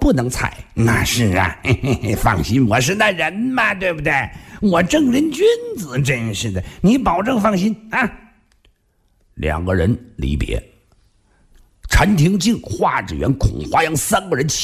不能踩。 那是啊，嘿嘿嘿，放心，我是那人嘛，对不对？我正人君子，真是的，你保证放心啊。 两个人离别，陈廷敬、华志远、孔华阳三个人